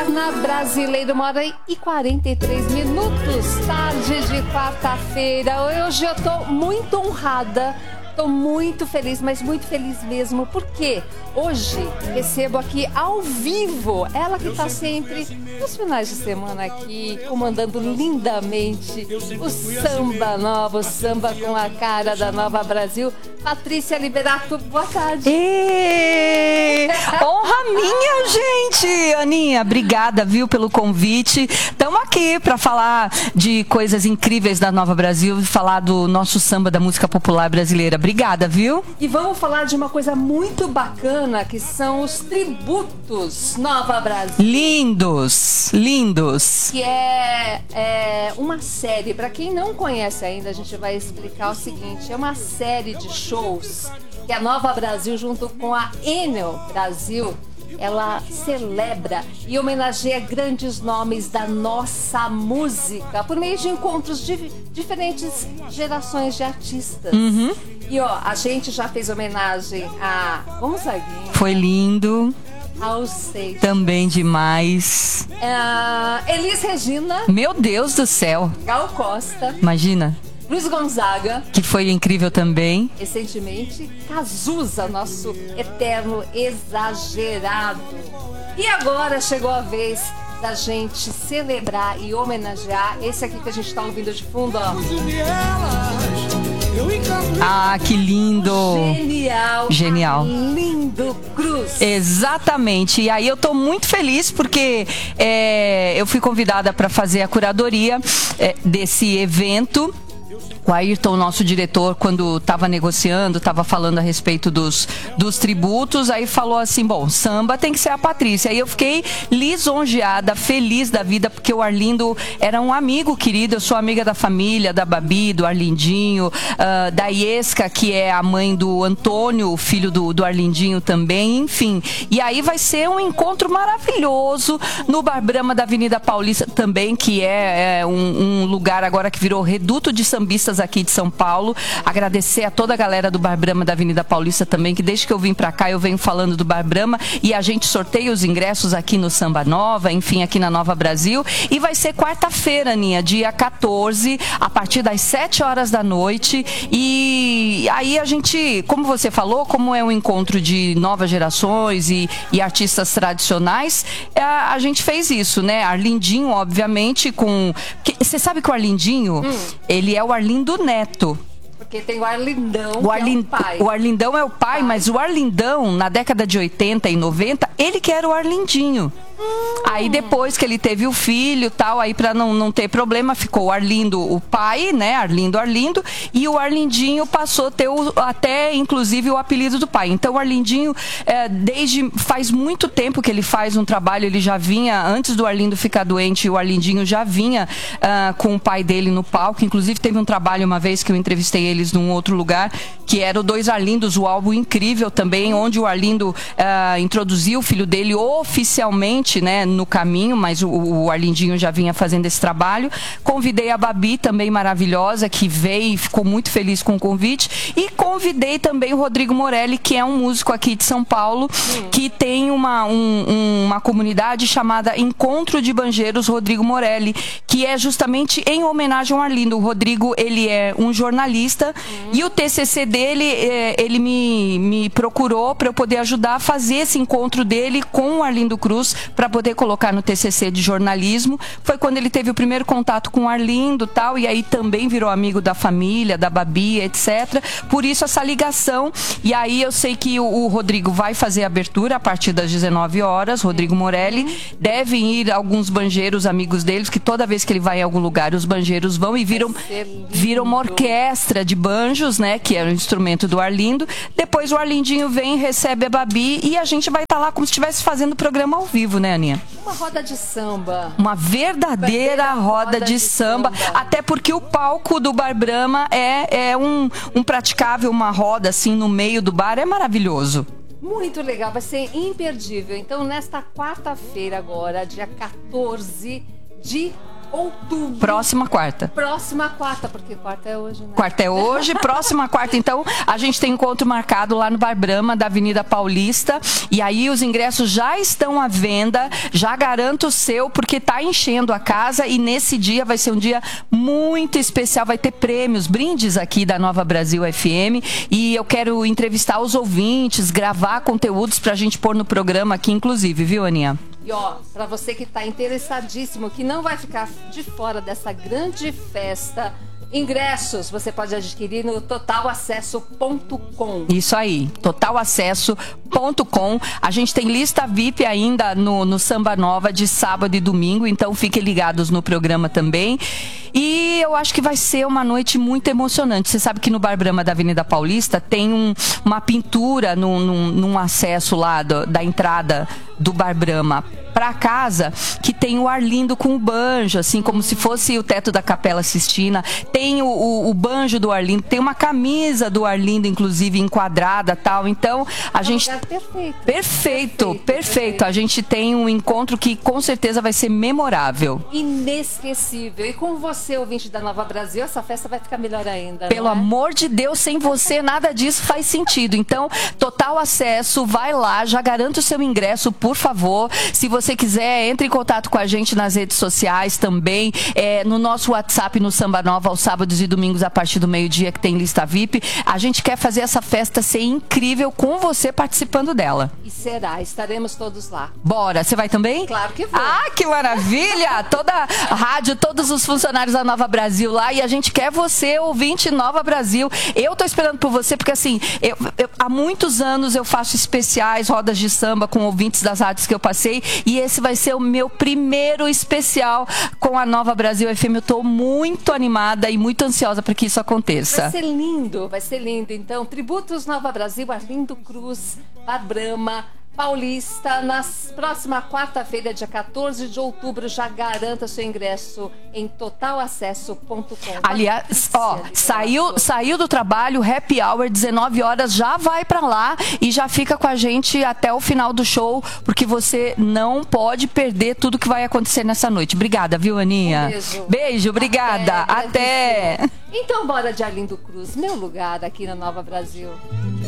Eterna Brasileira, 1h43, tarde de quarta-feira. Hoje eu tô muito honrada, tô muito feliz, mas muito feliz mesmo, porque hoje recebo aqui ao vivo ela que tá sempre nos finais de semana aqui, comandando lindamente o samba novo, o samba com a cara da Nova Brasil. Patrícia Liberato, boa tarde. Honra minha, gente! Aninha, obrigada, viu, pelo convite. Estamos aqui para falar de coisas incríveis da Nova Brasil, falar do nosso samba da música popular brasileira. Obrigada, viu? E vamos falar de uma coisa muito bacana, que são os tributos Nova Brasil. Lindos, lindos. Que é uma série, para quem não conhece ainda, a gente vai explicar o seguinte, é uma série de shows que a Nova Brasil, junto com a Enel Brasil, ela celebra e homenageia grandes nomes da nossa música por meio de encontros de diferentes gerações de artistas. E ó, a gente já fez homenagem a Gonzaguinha. Foi lindo. Raul Seixas. Também demais. Elis Regina. Meu Deus do céu. Gal Costa. Imagina. Luiz Gonzaga, que foi incrível também. Recentemente, Cazuza, nosso eterno exagerado. E agora chegou a vez da gente celebrar e homenagear esse aqui que a gente está ouvindo de fundo, ó. Ah, que lindo! Genial! Lindo Cruz! Exatamente! E aí eu tô muito feliz porque eu fui convidada para fazer a curadoria desse evento. O Ayrton, nosso diretor, quando estava negociando, estava falando a respeito dos tributos, aí falou assim, bom, samba tem que ser a Patrícia. Aí eu fiquei lisonjeada, feliz da vida, porque o Arlindo era um amigo querido, eu sou amiga da família, da Babi, do Arlindinho, da Iesca, que é a mãe do Antônio, o filho do Arlindinho também, enfim. E aí vai ser um encontro maravilhoso no Bar Brahma da Avenida Paulista também, que é um lugar agora que virou reduto de sambistas aqui de São Paulo. Agradecer a toda a galera do Bar Brahma da Avenida Paulista também, que desde que eu vim pra cá eu venho falando do Bar Brahma e a gente sorteia os ingressos aqui no Samba Nova, enfim, aqui na Nova Brasil. E vai ser quarta-feira, Aninha, dia 14, a partir das 7 horas da noite. E aí a gente, como você falou, como é um encontro de novas gerações e artistas tradicionais, a gente fez isso, né? Arlindinho, obviamente, com... Você sabe que o Arlindinho, ele é o Arlindo Neto. Porque tem o Arlindão, que é o pai. O Arlindão é o pai, mas o Arlindão, na década de 80 e 90, ele que era o Arlindinho. Aí depois que ele teve o filho e tal, aí pra não ter problema, ficou o Arlindo, o pai, né, Arlindo, e o Arlindinho passou a ter até, inclusive, o apelido do pai. Então o Arlindinho, desde faz muito tempo que ele faz um trabalho, ele já vinha, antes do Arlindo ficar doente, o Arlindinho já vinha com o pai dele no palco, inclusive teve um trabalho uma vez que eu entrevistei eles num outro lugar, que era o Dois Arlindos, o álbum incrível também, onde o Arlindo introduziu o filho dele oficialmente, né, no caminho, mas o Arlindinho já vinha fazendo esse trabalho. Convidei a Babi, também maravilhosa, que veio e ficou muito feliz com o convite. E convidei também o Rodrigo Morelli, que é um músico aqui de São Paulo, que tem uma comunidade chamada Encontro de Banjeiros Rodrigo Morelli, que é justamente em homenagem ao Arlindo. O Rodrigo, ele é um jornalista e o TCC dele, ele me procurou para eu poder ajudar a fazer esse encontro dele com o Arlindo Cruz, para poder colocar no TCC de jornalismo. Foi quando ele teve o primeiro contato com o Arlindo, tal, e aí também virou amigo da família, da Babi, etc. Por isso essa ligação. E aí eu sei que o Rodrigo vai fazer a abertura a partir das 19 horas, Rodrigo Morelli. Devem ir alguns banjeiros amigos deles, que toda vez que ele vai em algum lugar, os banjeiros vão e viram uma orquestra de banjos, né, que é o instrumento do Arlindo. Depois o Arlindinho vem, recebe a Babi e a gente vai estar lá como se estivesse fazendo o programa ao vivo, né, Aninha? Uma roda de samba. Uma verdadeira roda de samba. Até porque o palco do Bar Brahma é um praticável, uma roda assim no meio do bar. É maravilhoso. Muito legal, vai ser imperdível. Então, nesta quarta-feira agora, dia 14 de outubro. Próxima quarta. Próxima quarta, porque quarta é hoje, né? Quarta é hoje, próxima quarta, então, a gente tem encontro marcado lá no Bar Brahma, da Avenida Paulista. E aí os ingressos já estão à venda. Já garanto o seu, porque tá enchendo a casa. E nesse dia vai ser um dia muito especial. Vai ter prêmios, brindes aqui da Nova Brasil FM. E eu quero entrevistar os ouvintes, gravar conteúdos pra gente pôr no programa aqui, inclusive, viu, Aninha? E ó, pra você que tá interessadíssimo, que não vai ficar de fora dessa grande festa, ingressos você pode adquirir no totalacesso.com. Isso aí, totalacesso.com. A gente tem lista VIP ainda no Samba Nova de sábado e domingo, então fiquem ligados no programa também. E eu acho que vai ser uma noite muito emocionante. Você sabe que no Bar Brahma da Avenida Paulista tem uma pintura num acesso lá da entrada do Bar Brahma para casa, que tem o Arlindo com o banjo, assim, como se fosse o teto da Capela Sistina. Tem o banjo do Arlindo, tem uma camisa do Arlindo, inclusive, enquadrada, tal. Então, a gente... Perfeito. A gente tem um encontro que, com certeza, vai ser memorável. Inesquecível. E com você, ouvinte da Nova Brasil, essa festa vai ficar melhor ainda, Pelo amor de Deus, sem você, nada disso faz sentido. Então, total acesso, vai lá, já garanta o seu ingresso, por favor. Se você quiser, entre em contato com a gente nas redes sociais também, no nosso WhatsApp, no Samba Nova, aos sábados e domingos, a partir do meio-dia, que tem lista VIP. A gente quer fazer essa festa ser incrível com você participando dela. E será, estaremos todos lá. Bora, você vai também? Claro que vou. Ah, que maravilha! Toda a rádio, todos os funcionários da Nova Brasil lá, e a gente quer você, ouvinte Nova Brasil. Eu tô esperando por você, porque assim, há muitos anos eu faço especiais, rodas de samba com ouvintes das rádios que eu passei, e esse vai ser o meu primeiro especial com a Nova Brasil FM. Eu tô muito animada e muito ansiosa para que isso aconteça. Vai ser lindo. Então, tributos Nova Brasil, Arlindo Cruz, Bar Brahma, Paulista, na próxima quarta-feira, dia 14 de outubro. Já garanta seu ingresso em totalacesso.com. Aliás, ó, saiu do trabalho, happy hour, 19 horas, já vai pra lá e já fica com a gente até o final do show, porque você não pode perder tudo que vai acontecer nessa noite. Obrigada, viu, Aninha? Beijo, obrigada. Até. Então, bora de Arlindo Cruz, meu lugar aqui na Nova Brasil.